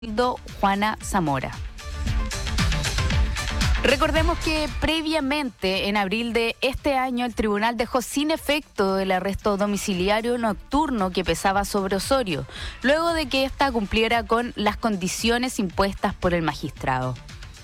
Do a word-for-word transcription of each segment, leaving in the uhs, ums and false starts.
Juana Zamora. Recordemos que previamente, en abril de este año, el tribunal dejó sin efecto el arresto domiciliario nocturno que pesaba sobre Osorio, luego de que ésta cumpliera con las condiciones impuestas por el magistrado.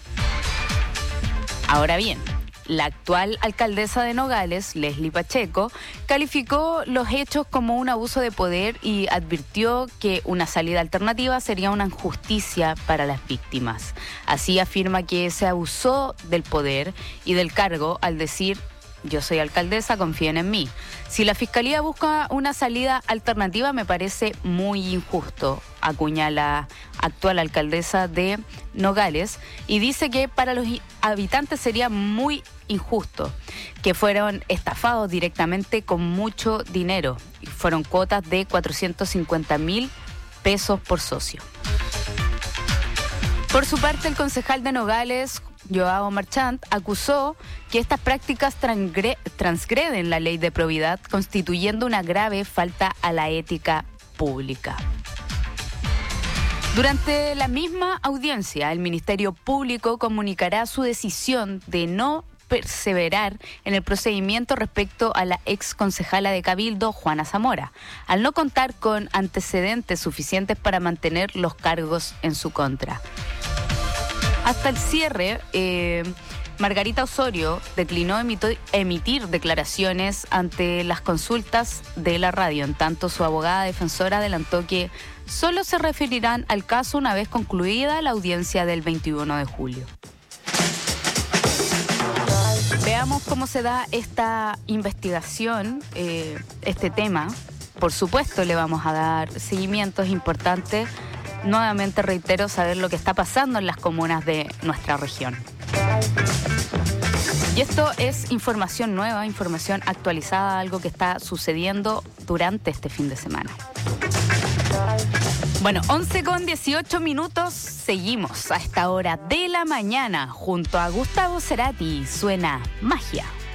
Ahora bien, la actual alcaldesa de Nogales, Leslie Pacheco, calificó los hechos como un abuso de poder y advirtió que una salida alternativa sería una injusticia para las víctimas. Así afirma que se abusó del poder y del cargo al decir: yo soy alcaldesa, confíen en mí. Si la Fiscalía busca una salida alternativa, me parece muy injusto, acuña la actual alcaldesa de Nogales, y dice que para los habitantes sería muy injusto, que fueron estafados directamente con mucho dinero. Fueron cuotas de cuatrocientos cincuenta mil pesos por socio. Por su parte, el concejal de Nogales, Joao Marchant, acusó que estas prácticas transgre- transgreden la ley de probidad, constituyendo una grave falta a la ética pública. Durante la misma audiencia, el Ministerio Público comunicará su decisión de no perseverar en el procedimiento respecto a la ex concejala de Cabildo, Juana Zamora, al no contar con antecedentes suficientes para mantener los cargos en su contra. Hasta el cierre, eh, Margarita Osorio declinó emito- emitir declaraciones ante las consultas de la radio. En tanto, su abogada defensora adelantó que solo se referirán al caso una vez concluida la audiencia del veintiuno de julio. Veamos cómo se da esta investigación, eh, este tema. Por supuesto, le vamos a dar seguimiento, es importante. Nuevamente reitero, saber lo que está pasando en las comunas de nuestra región. Y esto es información nueva, información actualizada, algo que está sucediendo durante este fin de semana. Bueno, once con dieciocho minutos, seguimos a esta hora de la mañana junto a Gustavo Cerati. Suena Magia.